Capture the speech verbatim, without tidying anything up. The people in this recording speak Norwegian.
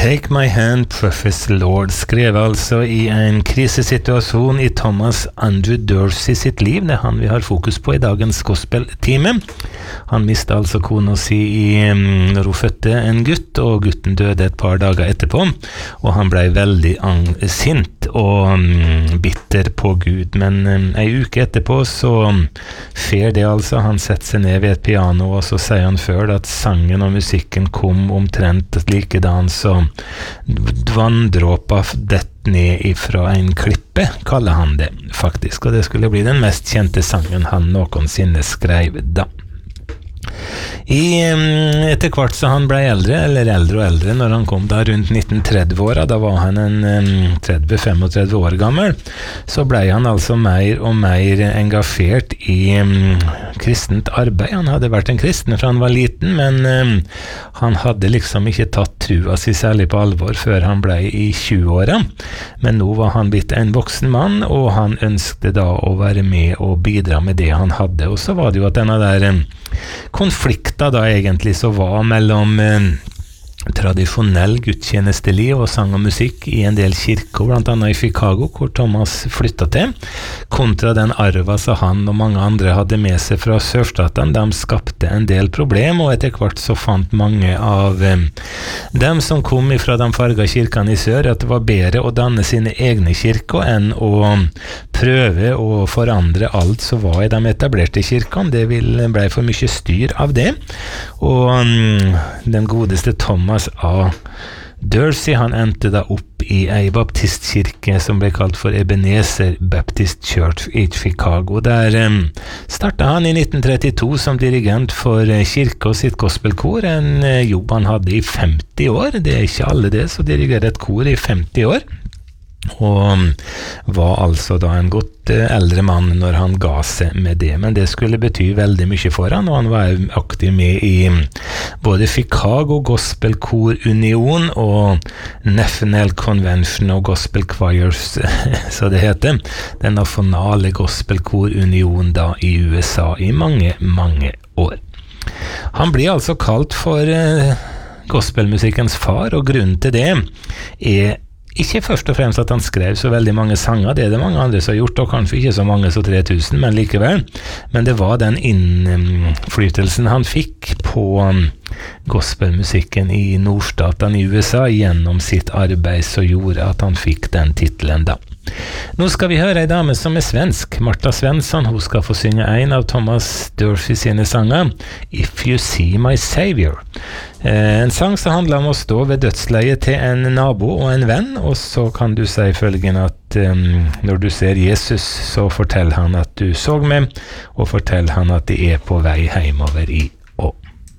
Take my hand, precious Lord, skrev altså i en krisesituasjon i Thomas Andrew Dorsey sitt liv. Det er han vi har fokus på i dagens gospeltime. Han mistet altså kona si i, når hun fødte en gutt, og gutten døde et par dager etterpå, og han ble veldig sint og um, bitter på Gud. Men um, en uke etterpå så fer det altså, han setter seg ned ved et piano, og så sier han før at sangen og musikken kom omtrent likedan, så vanndråpa dett ned ifra en klippe, kaller han det faktisk, og det skulle bli den mest kjente sangen han noensinne skrev da. I, etter hvert så han ble eldre, eller eldre og eldre, når han kom da rundt nitten tretti-åra, da var han en tretti til femogtretti år gammel, så ble han altså mer og mer engasjert i um, kristent arbeid. Han hadde vært en kristen fra han var liten, men um, han hadde liksom ikke tatt trua si særlig på alvor før han ble i tjue-åra. Men nå var han blitt en voksen mann, og han ønsket da å være med og bidra med det han hadde. Og så var det jo at denne der um, konflikta da egentlig så var mellom eh, tradisjonell gudstjenesteliv og sang og musikk i en del kirker, blant annet i Chicago, hvor Thomas flyttet til, kontra den arva som han og mange andre hadde med seg fra sørstaten. De skapte en del problem, og etter hvert så fant mange av eh, dem som kom fra de farga kirkene i sør, at det var bedre å danne sine egne kirker enn å prøve å forandre alt som var i de etablerte kirkene. Det ble for mye styr av det, og um, den godeste Thomas A. Dorsey, han endte da opp i ei baptistkirke som ble kalt for Ebenezer Baptist Church i Chicago. Der um, startet han i nitten trettito som dirigent for uh, kirke og sitt gospelkor, en uh, jobb han hadde i femti år. Det er ikke alle det, så dirigerer et kor i femti år. Og var altså da en godt eldre mann når han ga seg med det, men det skulle bety veldig mye for han, og han var aktiv med i både Chicago Gospel Kor Union og National Convention of Gospel Choirs, så det heter, den nasjonale Gospel Kor Union da i U S A i mange, mange år. Han blir altså kalt for uh, gospelmusikkens far, og grunnen til det er ikke først og fremst at han skrev så veldig mange sanger, det er det mange andre som har gjort, og kanskje ikke så mange så tre tusen, men likevel. Men det var den innflytelsen han fikk på gospelmusikken i nordstatene i U S A gjennom sitt arbeid som gjorde at han fikk den titelen da. Nå skal vi høre en dame som er svensk, Martha Svensson. Hun skal få synge en av Thomas Dorsey sine sanger, If You See My Savior. Eh, en sang som handler om å stå ved dødsleiet til en nabo og en venn, og så kan du si følgende at um, når du ser Jesus, så fortell han at du så meg, og fortell han at de er på vei hjemover i